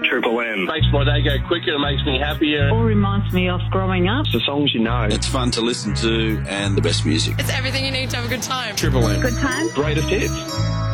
Triple M. Makes my day go quicker, it makes me happier. All reminds me of growing up. It's the songs you know. It's fun to listen to and the best music. It's everything you need to have a good time. Triple M. Good time. Greatest hits.